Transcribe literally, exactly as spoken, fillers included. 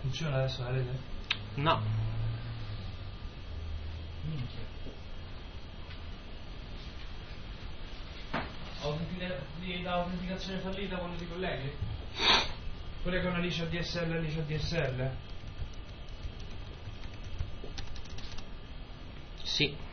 Funziona adesso la rete? No. Minchia. Autenticazione fallita quando ti colleghi? Pure con Alice A D S L, Alice A D S L? Sì.